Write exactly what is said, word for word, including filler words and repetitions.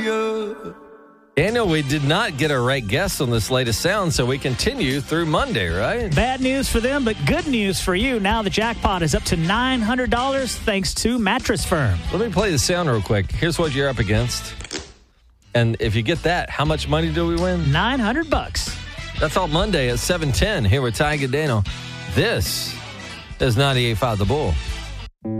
ya. Daniel, we did not get a right guess on this latest sound, so we continue through Monday, right? Bad news for them, but good news for you. Now the jackpot is up to nine hundred dollars thanks to Mattress Firm. Let me play the sound real quick. Here's what you're up against. And if you get that, how much money do we win? nine hundred bucks. That's all Monday at seven ten here with Ty and Daniel. This is ninety-eight point five The Bull.